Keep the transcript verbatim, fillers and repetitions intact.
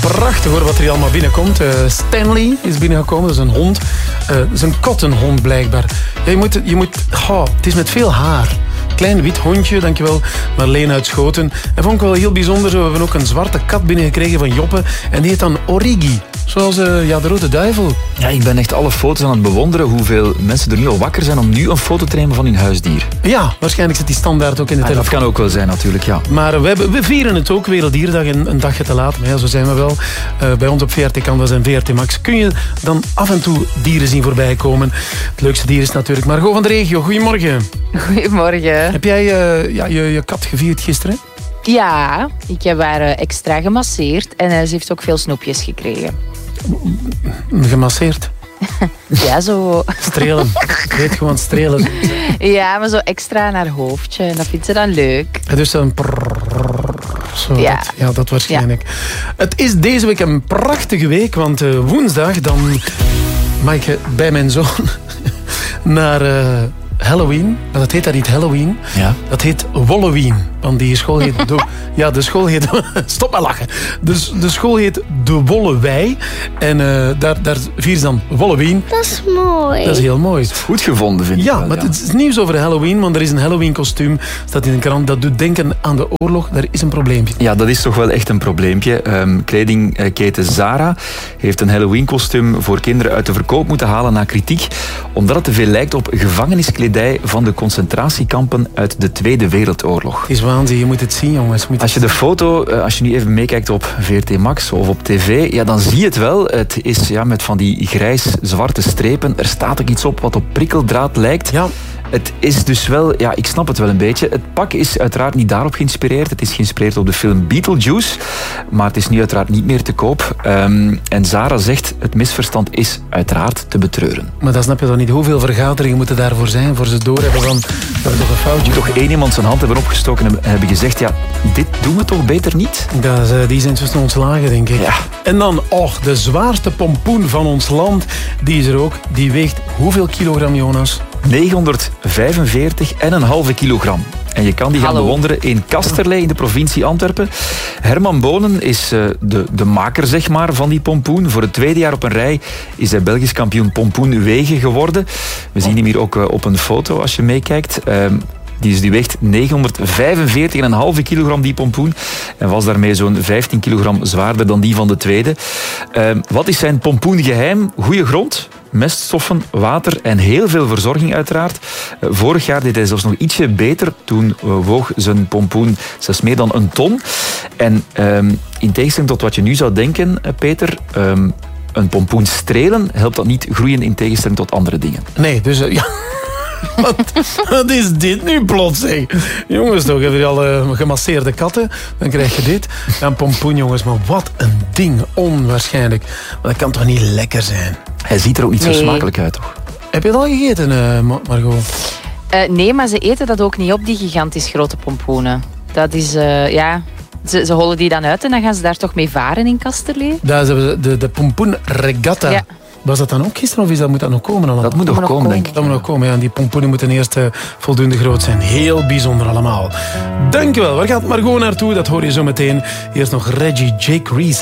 prachtig hoor wat er hier allemaal binnenkomt. Uh, Stanley is binnengekomen, dat is een hond. Uh, dat is een kottenhond blijkbaar. Ja, je moet, je moet, oh, het is met veel haar. Klein wit hondje, dankjewel Marleen uit Schoten. En vond ik wel heel bijzonder, we hebben ook een zwarte kat binnengekregen van Joppe. En die heet dan Origi. Zoals uh, ja, de Rode Duivel. Ja, ik ben echt alle foto's aan het bewonderen. Hoeveel mensen er nu al wakker zijn om nu een foto te nemen van hun huisdier. Ja, waarschijnlijk zit die standaard ook in de ah, telefoon. Dat kan ook wel zijn natuurlijk, ja. Maar we, hebben, we vieren het ook, Werelddierendag, een, een dagje te laat. Maar ja, zo zijn we wel. Uh, bij ons op V R T Canvas en V R T Max kun je dan af en toe dieren zien voorbij komen. Het leukste dier is natuurlijk Margot van de regio. Goedemorgen. Goedemorgen. Heb jij uh, ja, je, je kat gevierd gisteren? Ja, ik heb haar uh, extra gemasseerd en uh, ze heeft ook veel snoepjes gekregen. Gemasseerd? Ja, zo... Strelen. Ik weet gewoon strelen. Ja, maar zo extra aan haar hoofdje. En dat vindt ze dan leuk. En dus een prrrr, zo ja. Dat, ja, dat waarschijnlijk. Ja. Het is deze week een prachtige week, want uh, woensdag dan mag ik bij mijn zoon naar uh, Halloween. Maar dat heet daar niet Halloween. Ja. Dat heet Wolloween. Want die school heet... De, ja, de school heet... Stop maar lachen. Dus de school heet De Wollewei. En uh, daar, daar vieren ze dan Wolloween. Dat is mooi. Dat is heel mooi. Goed gevonden, vind ik. Ja, wel, maar ja. het is nieuws over Halloween, want er is een Halloween-kostuum. Staat in de krant. Dat doet denken aan de oorlog. Daar is een probleempje. Ja, dat is toch wel echt een probleempje. Um, kledingketen Zara heeft een Halloween-kostuum voor kinderen uit de verkoop moeten halen na kritiek, omdat het te veel lijkt op gevangeniskledij van de concentratiekampen uit de Tweede Wereldoorlog. Het is waanzin, je moet het zien, jongens. Moet als je de foto, als je nu even meekijkt op V R T Max of op tv, ja, dan zie je het wel. Het is ja, met van die grijs-zwarte strepen. Er staat ook iets op wat op prikkeldraad lijkt. Ja. Het is dus wel, ja, ik snap het wel een beetje. Het pak is uiteraard niet daarop geïnspireerd. Het is geïnspireerd op de film Beetlejuice. Maar het is nu uiteraard niet meer te koop. Um, en Zara zegt, het misverstand is uiteraard te betreuren. Maar dat snap je dan niet. Hoeveel vergaderingen moeten daarvoor zijn, voor ze doorhebben van, dat is toch een foutje. Moet toch één iemand zijn hand hebben opgestoken en hebben gezegd, ja, dit doen we toch beter niet? Dat is, uh, die zijn tussen ontslagen, denk ik. Ja. En dan, och, de zwaarste pompoen van ons land, die is er ook. Die weegt hoeveel kilogram, Jonas? negenhonderdvijfenveertig komma vijf kilogram. En je kan die gaan Hallo. bewonderen in Kasterlee in de provincie Antwerpen. Herman Bonen is uh, de, de maker zeg maar, van die pompoen. Voor het tweede jaar op een rij is hij Belgisch kampioen pompoen wegen geworden. We zien hem hier ook uh, op een foto als je meekijkt. Uh, Die, is, die weegt negenhonderdvijfenveertig komma vijf kilogram, die pompoen. En was daarmee zo'n vijftien kilogram zwaarder dan die van de tweede. Uh, wat is zijn pompoengeheim? Goede grond, meststoffen, water en heel veel verzorging uiteraard. Uh, vorig jaar deed hij zelfs nog ietsje beter. Toen uh, woog zijn pompoen zelfs meer dan een ton. En uh, in tegenstelling tot wat je nu zou denken, uh, Peter... Uh, een pompoen strelen helpt dat niet groeien in tegenstelling tot andere dingen. Nee, dus... Uh, ja. Wat, wat is dit nu plots, zeg? Jongens, toch, heb je al uh, gemasseerde katten? Dan krijg je dit. Ja, een pompoen, jongens, maar wat een ding. Onwaarschijnlijk. Maar dat kan toch niet lekker zijn? Hij ziet er ook niet nee. zo smakelijk uit, toch? Heb je het al gegeten, uh, Margot? Uh, nee, maar ze eten dat ook niet op, die gigantisch grote pompoenen. Dat is, uh, ja... Ze, ze hollen die dan uit en dan gaan ze daar toch mee varen in Kasterlee? Daar is de, de, de pompoen regatta. Ja. Was dat dan ook gisteren of is dat, moet dat nog komen allemaal? Dat moet nog komen, komen, denk ik. Dat moet nog komen, ja. Die pompoenen moeten eerst uh, voldoende groot zijn. Heel bijzonder allemaal. Dankjewel. Waar gaat Margot naartoe? Dat hoor je zo meteen. Eerst nog Reggie Jake Reese.